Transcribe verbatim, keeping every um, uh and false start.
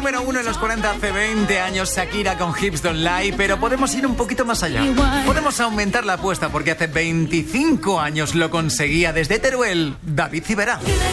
número uno en los cuarenta hace veinte años, Shakira con Hips Don't Lie, pero podemos ir un poquito más allá. Podemos aumentar la apuesta porque hace veinticinco años lo conseguía desde Teruel, David Civera.